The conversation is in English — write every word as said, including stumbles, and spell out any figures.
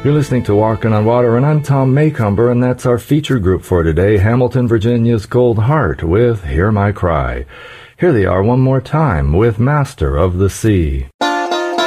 You're listening to Walking on Water, and I'm Tom Maycomber, and that's our feature group for today, Hamilton, Virginia's Cold Heart, with Hear My Cry. Here they are one more time with Master of the Sea.